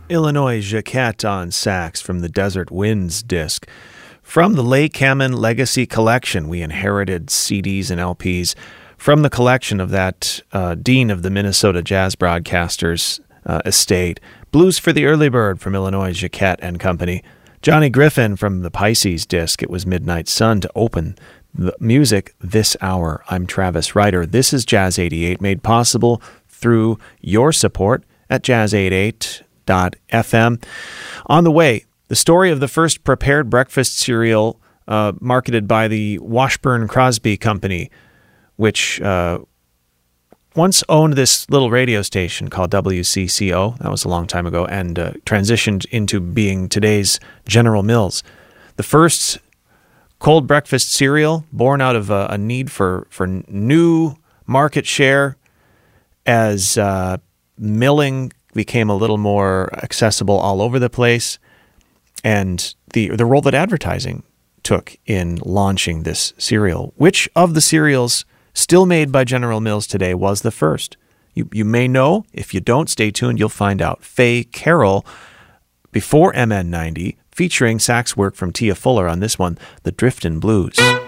Illinois Jacquet on sax from the Desert Winds disc. From the Lake Hammond Legacy Collection, we inherited CDs and LPs from the collection of that dean of the Minnesota Jazz Broadcasters estate. Blues for the Early Bird from Illinois Jacquet and Company. Johnny Griffin from the Pisces disc. It was Midnight Sun to open the music this hour. I'm Travis Ryder. This is Jazz 88, made possible through your support at jazz88.fm. On the way, the story of the first prepared breakfast cereal marketed by the Washburn Crosby Company, which once owned this little radio station called WCCO. That was a long time ago, and transitioned into being today's General Mills. The first cold breakfast cereal born out of a need for new market share as milling became a little more accessible all over the place, and the role that advertising took in launching this cereal. Which of the cereals still made by General Mills today was the first? You may know. If you don't, stay tuned. You'll find out. Faye Carroll, before MN90, featuring sax work from Tia Fuller on this one, The Driftin' Blues.